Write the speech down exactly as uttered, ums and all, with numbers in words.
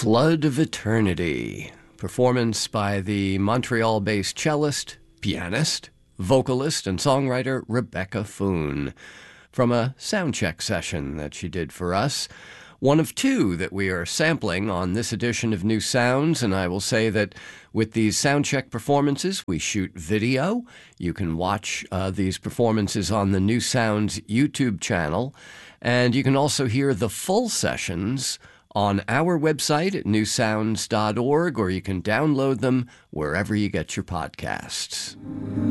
Flood of Eternity, performance by the Montreal-based cellist, pianist, vocalist, and songwriter Rebecca Foon, from a soundcheck session that she did for us. One of two that we are sampling on this edition of New Sounds, and I will say that with these soundcheck performances, we shoot video. You can watch uh, these performances on the New Sounds YouTube channel, and you can also hear the full sessions on our website at new sounds dot org, or you can download them wherever you get your podcasts.